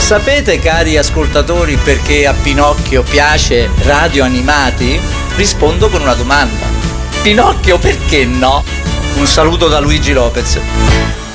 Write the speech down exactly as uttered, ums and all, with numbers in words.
Sapete, cari ascoltatori, perché a Pinocchio piace Radio Animati? Rispondo con una domanda. Pinocchio perché no? Un saluto da Luigi Lopez.